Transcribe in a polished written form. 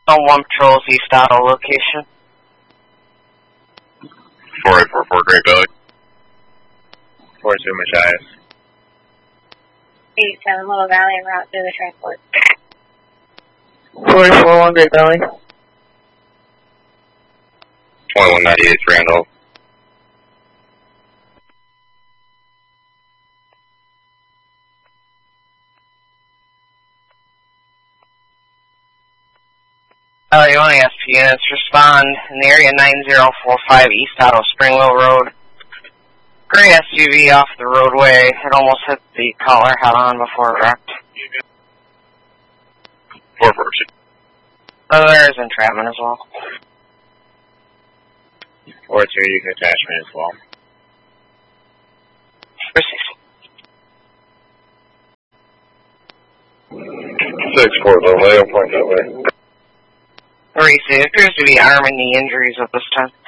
1 patrols East Otto location. 4844 Great Valley. 42 Machias. 87 Little Valley en route to the transport. 44-1 Great Valley. 2198 Randolph. You want SP units respond in the area 9045 East Otto Springwell Road. Gray SUV off the roadway. It almost hit the collar head on before it wrecked. 442. There is entrapment as well. 42, you can attachment as well. 6-4 Leo, point that way. It appears to be arming the injuries at this time.